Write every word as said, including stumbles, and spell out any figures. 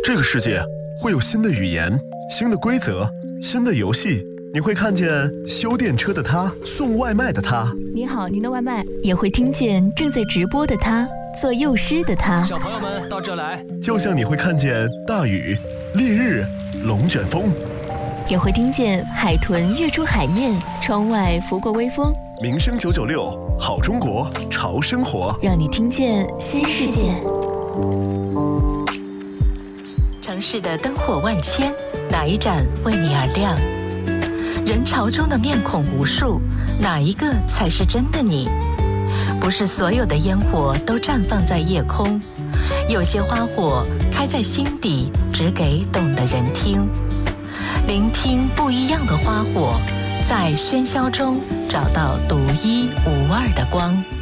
这个世界会有新的语言、新的规则、新的游戏。你会看见修电车的他，送外卖的他。 你好，您的外卖。也会听见正在直播的他，做幼师的他。 小朋友们到这来。 就像你会看见大雨、烈日、龙卷风。 也会听见海豚跃出海面，窗外拂过微风。 民生九九六，好中国，潮生活， 让你听见新世界。 城市的灯火万千，哪一盏为你而亮？人潮中的面孔无数，哪一个才是真的你？不是所有的烟火都绽放在夜空，有些花火开在心底，只给懂的人听。聆听不一样的花火，在喧嚣中找到独一无二的光。